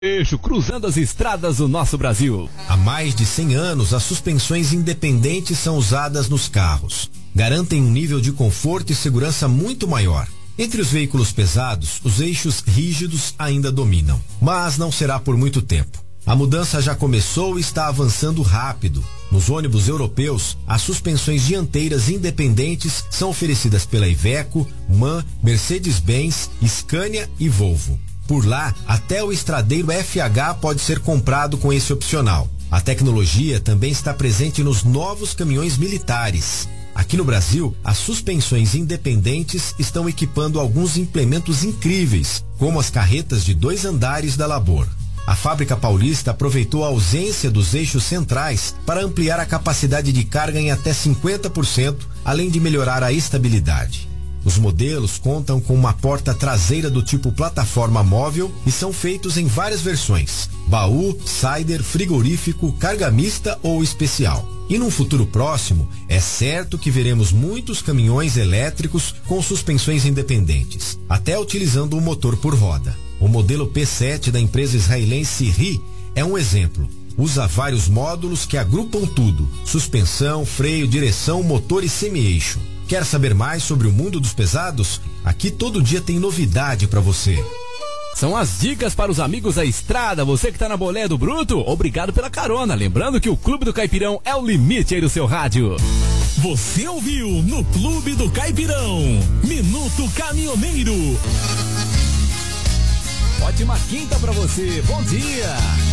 Eixo cruzando as estradas do nosso Brasil. Há mais de 100 anos, as suspensões independentes são usadas nos carros. Garantem um nível de conforto e segurança muito maior. Entre os veículos pesados, os eixos rígidos ainda dominam. Mas não será por muito tempo. A mudança já começou e está avançando rápido. Nos ônibus europeus, as suspensões dianteiras independentes são oferecidas pela Iveco, MAN, Mercedes-Benz, Scania e Volvo. Por lá, até o estradeiro FH pode ser comprado com esse opcional. A tecnologia também está presente nos novos caminhões militares. Aqui no Brasil, as suspensões independentes estão equipando alguns implementos incríveis, como as carretas de 2 andares da Labor. A fábrica paulista aproveitou a ausência dos eixos centrais para ampliar a capacidade de carga em até 50%, além de melhorar a estabilidade. Os modelos contam com uma porta traseira do tipo plataforma móvel e são feitos em várias versões: baú, sider, frigorífico, carga mista ou especial. E num futuro próximo, é certo que veremos muitos caminhões elétricos com suspensões independentes, até utilizando o motor por roda. O modelo P7 da empresa israelense RI é um exemplo. Usa vários módulos que agrupam tudo: suspensão, freio, direção, motor e semi-eixo. Quer saber mais sobre o mundo dos pesados? Aqui todo dia tem novidade para você. São as dicas para os amigos da estrada. Você que tá na boleia do Bruto, obrigado pela carona. Lembrando que o Clube do Caipirão é o limite aí do seu rádio. Você ouviu no Clube do Caipirão, Minuto Caminhoneiro. Ótima quinta pra você, bom dia.